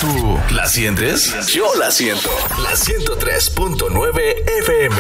¿Tú la sientes? Yo la siento. La 103.9 FM.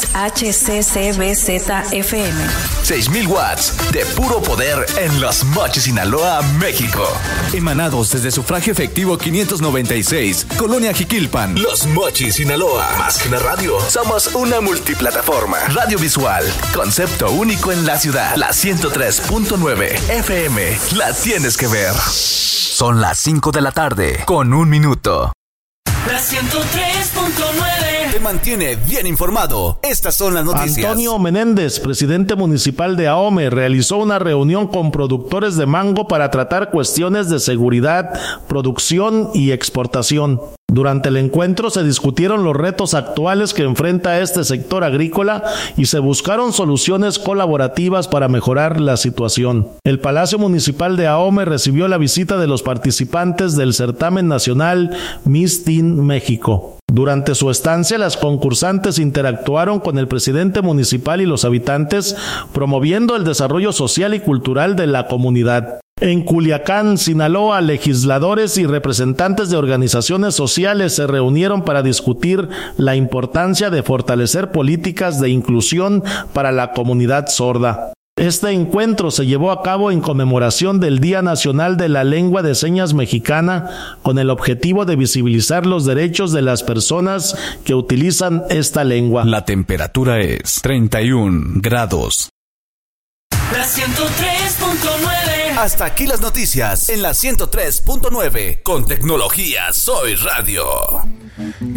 XHCCBZ-FM. 6,000 watts de puro poder en Los Mochis, Sinaloa, México. Emanados desde Sufragio Efectivo 596, Colonia Jiquilpan. Los Mochis, Sinaloa. Más que una radio, somos una multiplataforma. Radio visual, concepto único en la ciudad. La 103.9 FM. La tienes que ver. Son las 5 de la tarde, con 1 minuto. La 103.9 te mantiene bien informado. Estas son las noticias. Antonio Menéndez, presidente municipal de Ahome, realizó una reunión con productores de mango para tratar cuestiones de seguridad, producción y exportación. Durante el encuentro se discutieron los retos actuales que enfrenta este sector agrícola y se buscaron soluciones colaborativas para mejorar la situación. El Palacio Municipal de Ahome recibió la visita de los participantes del certamen nacional Miss Teen México. Durante su estancia, las concursantes interactuaron con el presidente municipal y los habitantes, promoviendo el desarrollo social y cultural de la comunidad. En Culiacán, Sinaloa, legisladores y representantes de organizaciones sociales se reunieron para discutir la importancia de fortalecer políticas de inclusión para la comunidad sorda. Este encuentro se llevó a cabo en conmemoración del Día Nacional de la Lengua de Señas Mexicana, con el objetivo de visibilizar los derechos de las personas que utilizan esta lengua. La temperatura es 31 grados. La 103.9. Hasta aquí las noticias en la 103.9. Con tecnología Soy Radio.